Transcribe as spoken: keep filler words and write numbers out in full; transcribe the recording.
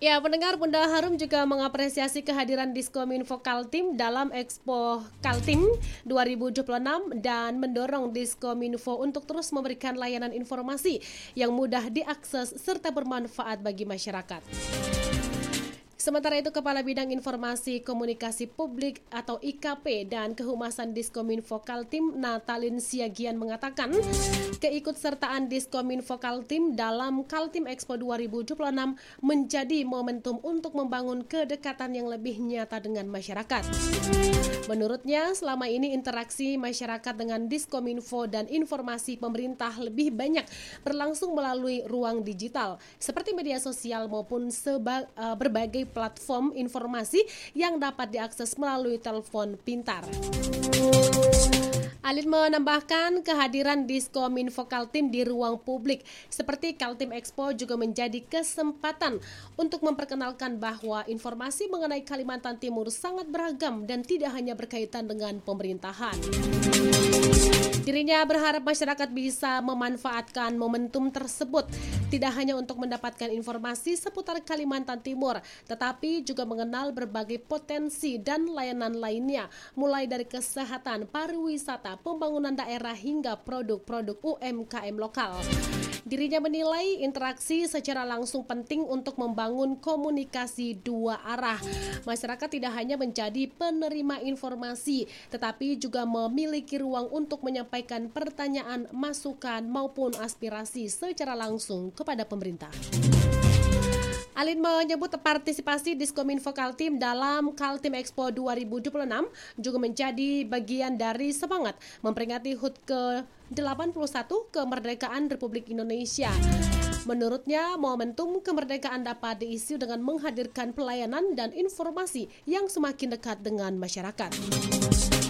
Ya, pendengar, Bunda Harum juga mengapresiasi kehadiran Diskominfo Kaltim dalam Expo Kaltim dua ribu dua puluh enam dan mendorong Diskominfo untuk terus memberikan layanan informasi yang mudah diakses serta bermanfaat bagi masyarakat. Sementara itu, Kepala Bidang Informasi Komunikasi Publik atau I K P dan Kehumasan Diskominfo Kaltim, Natalin Siagian, mengatakan keikutsertaan Diskominfo Kaltim dalam Kaltim Expo dua ribu dua puluh enam menjadi momentum untuk membangun kedekatan yang lebih nyata dengan masyarakat. Menurutnya, selama ini interaksi masyarakat dengan Diskominfo dan informasi pemerintah lebih banyak berlangsung melalui ruang digital, seperti media sosial maupun seba, uh, berbagai platform informasi yang dapat diakses melalui telepon pintar. Alin menambahkan kehadiran Diskominfo Kaltim di ruang publik seperti Kaltim Expo juga menjadi kesempatan untuk memperkenalkan bahwa informasi mengenai Kalimantan Timur sangat beragam dan tidak hanya berkaitan dengan pemerintahan. Dirinya berharap masyarakat bisa memanfaatkan momentum tersebut tidak hanya untuk mendapatkan informasi seputar Kalimantan Timur, tetapi juga mengenal berbagai potensi dan layanan lainnya, mulai dari kesehatan, pariwisata, pembangunan daerah hingga produk-produk U M K M lokal. Dirinya menilai interaksi secara langsung penting untuk membangun komunikasi dua arah. Masyarakat tidak hanya menjadi penerima informasi, tetapi juga memiliki ruang untuk menyampaikan pertanyaan, masukan maupun aspirasi secara langsung kepada pemerintah. Alin menyebut partisipasi Diskominfo Kaltim dalam Kaltim Expo dua ribu dua puluh enam juga menjadi bagian dari semangat memperingati H U T ke delapan puluh satu kemerdekaan Republik Indonesia. Menurutnya, momentum kemerdekaan dapat diisi dengan menghadirkan pelayanan dan informasi yang semakin dekat dengan masyarakat.